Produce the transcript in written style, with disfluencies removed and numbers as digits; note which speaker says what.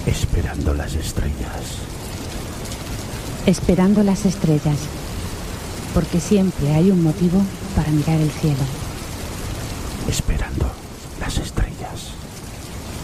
Speaker 1: Esperando las estrellas.
Speaker 2: Esperando las estrellas. Porque siempre hay un motivo para mirar el cielo.
Speaker 1: Esperando las estrellas.